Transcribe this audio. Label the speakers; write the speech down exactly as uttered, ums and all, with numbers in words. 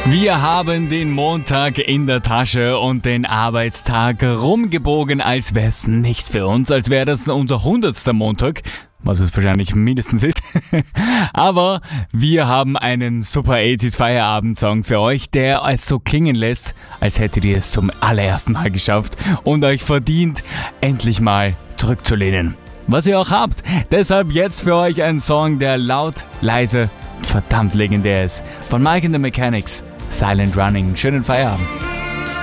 Speaker 1: Wir haben den Montag in der Tasche und den Arbeitstag rumgebogen, als wäre es nicht für uns, als wäre das unser hundertster Montag, was es wahrscheinlich mindestens ist. Aber wir haben einen super achtziger Feierabendsong für euch, der es so klingen lässt, als hättet ihr es zum allerersten Mal geschafft und euch verdient, endlich mal zurückzulehnen. Was ihr auch habt. Deshalb jetzt für euch ein Song, der laut, leise und verdammt legendär ist. Von Mike and the Mechanics, Silent Running. Schönen Feierabend.